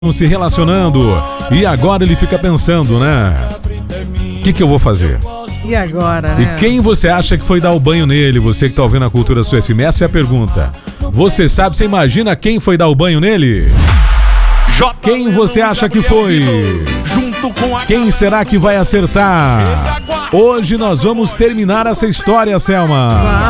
se relacionando e agora ele fica pensando, né? O que eu vou fazer? E agora, né? E quem você acha que foi dar o banho nele? Você que tá ouvindo a Cultura Sua FM, essa é a pergunta. Você sabe, você imagina quem foi dar o banho nele? Quem você acha que foi? Quem será que vai acertar? Hoje nós vamos terminar essa história, Selma.